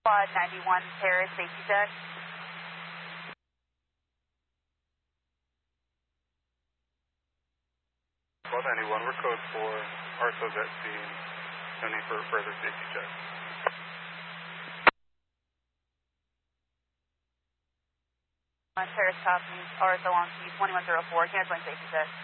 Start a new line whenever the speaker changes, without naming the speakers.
Quad 91 Paris safety check.
Quad 91, we're code 4. Arthos at scene. No need for further safety check.
Paris copies. Artho on key 2104. Canceling safety check.